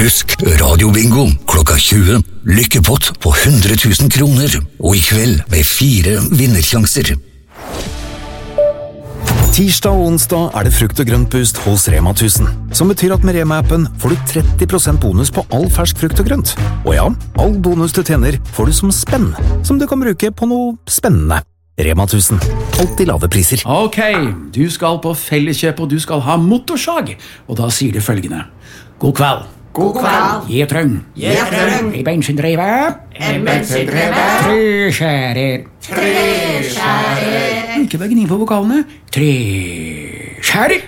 Husk radiobingo klokka 20. Lykkepott på 100 000 kroner. Og i kveld med 4 vinnersjanser. Tirsdag og onsdag det frukt- og grøntboost hos Rema 1000, som betyr at med Rema-appen får du 30% bonus på all fersk frukt og grønt. Og ja, all bonus du tjener får du som spenn, som du kan bruke på noe spennende. Rema 1000, alltid lave priser. Ok, du skal på Felleskjøp og du skal ha motorsag, og da sier du følgende. God kveld. God kveld. Gjetrøng. I bensindrevet. Treskjærer. Ikke bare gni på vokalene. Treskjærer.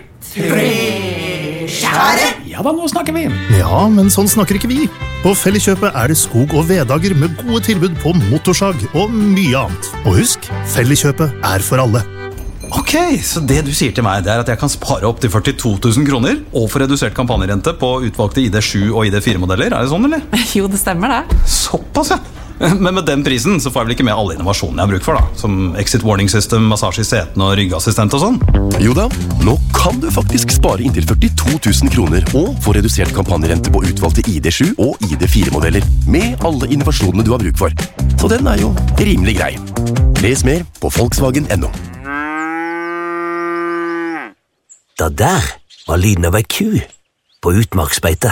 Ja da, nå snakker vi. Ja, men sånn snakker ikke vi. På Felleskjøpet det skog- og veddager med gode tilbud på motorsag og mye annet. Og husk, Felleskjøpet for alle. Ok, så det du sier til meg at jeg kan spare opp til 42 000 kroner og få redusert kampanjerente på utvalgte ID7 og ID4-modeller, det sånn, eller? Jo, det stemmer det. Såpass, ja. Men med den prisen så får jeg vel ikke med alle innovasjonene jeg har bruk for da, som exit warning system, massasje i setene og ryggassistent og sånn? Jo da, nå kan du faktisk spare inntil 42 000 kroner og få redusert kampanjerente på utvalgte ID7 og ID4-modeller med alle innovasjonene du har bruk for. Så den jo rimelig grei. Les mer på Volkswagen.no. Det der var lyden av ei ku på utmarksbeite.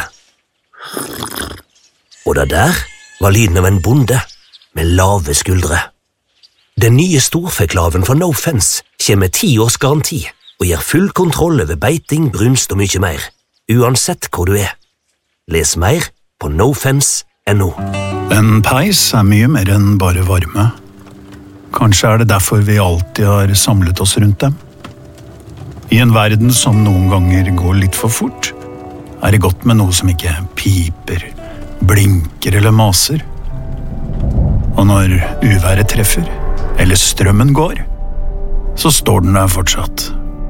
Og det der var lyden av en bonde med lave skuldre. Den nye storfeklaven fra No Fence kommer med 10 års garanti og gir full kontroll over beiting, brunst og mye mer, uansett hvor du Les mer på nofence.no. En peis mye mer enn bare varme. Kanskje det derfor vi alltid har samlet oss rundt dem. I en verden som noen ganger går litt for fort, det godt med noe som ikke piper, blinker eller maser. Og når uværet treffer, eller strømmen går, så står den der fortsatt.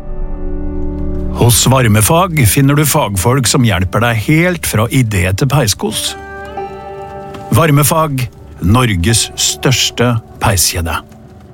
Hos Varmefag finner du fagfolk som hjelper deg helt fra idé til peiskos. Varmefag, Norges største peiskjede.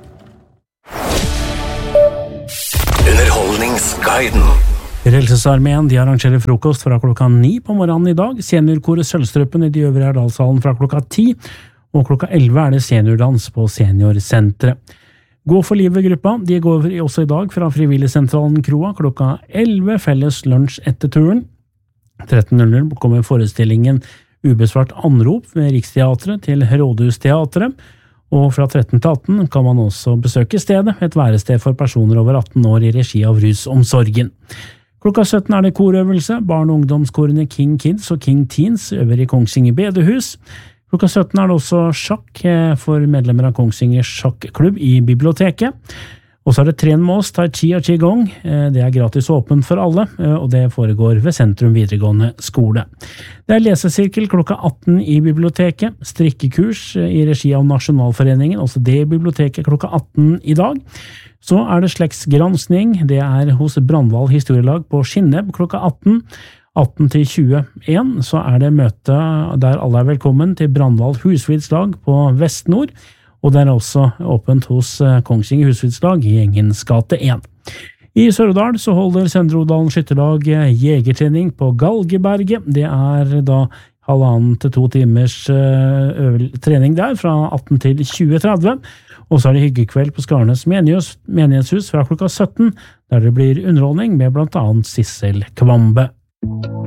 Underholdningsguiden. Frelsesarmeen de arrangerer frokost fra klokka 9 på morgenen i dag. Seniorkoret Sølvstrøppen i de øvre Erdalshallen fra klokka 10, og klokka 11 det seniordans på Seniorsenteret. Gå for livet-gruppa, de går også i dag fra Frivilligsentralen Kroa klokka 11, felles lunsj etter turen. 13.00 kommer forestillingen Ubesvart anrop ved Riksteatret til Rådhusteatret, og fra 13 til 18 kan man også besøke stedet, et værested for personer over 18 år i regi av Rusomsorgen. Klokka 17 det korøvelse, barn- og ungdomskorene King Kids og King Teens øver i Kongsvinger Bedehus. Klokka 17 det også sjakk for medlemmer av Kongsvinger sjakklubb i biblioteket. Og så det tren med oss, Tai Chi og Qigong. Det gratis åpent for alle, og det foregår ved Sentrum videregående skole. Det lesesirkel klokka 18 i biblioteket, strikkekurs i regi av Nasjonalforeningen, også det i biblioteket klokka 18 i dag. Så det slektsgransking, det hos Brandval historielag på Skinneb klokka 18. 18 til 21 så det møte der alle velkommen til Brandval husflidslag på Vestnord, og det også åpent hos Kongsvinger husflidslag i Engens gate 1. I Sør-Odal så holder Søndre Odalen skytterlag jegertrening på Galgeberget. Det da 1,5 til 2 timers trening der fra 18 til 20.30. Og så det hyggekveld på Skarnes menighetshus fra klokka 17, der det blir underholdning med blant annet Sissel Kvambe.